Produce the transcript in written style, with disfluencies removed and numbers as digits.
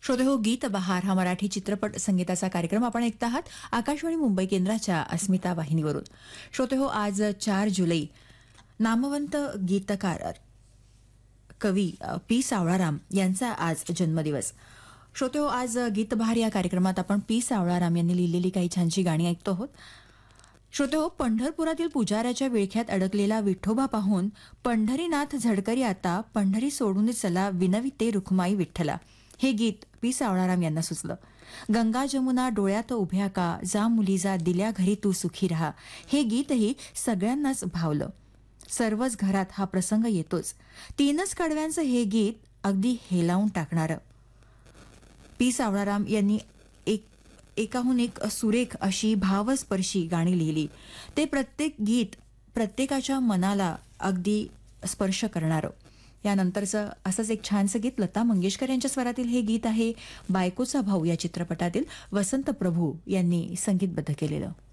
श्रोतेहो, गीत बहार हा मराठी चित्रपट संगीताचा कार्यक्रम आपण ऐकत आहात आकाशवाणी मुंबई केंद्राच्या अस्मिता वाहिनीवरून. श्रोतेहो, आज 4 जुलै नामवंत गीतकार कवी पी सावळाराम यांचा आज जन्मदिवस. श्रोतेहो, आज गीत बहार या कार्यक्रमात आपण पी सावळाराम यांनी लिहिलेली काही छानशी गाणी ऐकतो आहोत. श्रोतेहो, पंढरपुरातील पुजाऱ्याच्या विळख्यात अडकलेला विठोबा पाहून पंढरीनाथ झडकरी आता पंढरी सोडून चला विनविते रुखमाई विठ्ठला. हे गीत पी सावळाराम यांना सुचलं. गंगा जमुना डोळ्यात उभ्या का, जा मुली जा दिल्या घरी तू सुखी राहा. हे गीतही सगळ्यांनाच भावलं. सर्वच घरात हा प्रसंग येतोच. 3च कडव्यांचं हे गीत अगदी हेलावून टाकणारं. पी सावळाराम यांनी एकाहून एक सुरेख अशी भावस्पर्शी गाणी लिहिली. ते प्रत्येक गीत प्रत्येकाच्या मनाला अगदी स्पर्श करणारं. यानंतरचं असंच एक छानसं गीत लता मंगेशकर यांच्या स्वरातील हे गीत आहे बायकोचा भाऊ या चित्रपटातील वसंत प्रभू यांनी संगीतबद्ध केलेलं.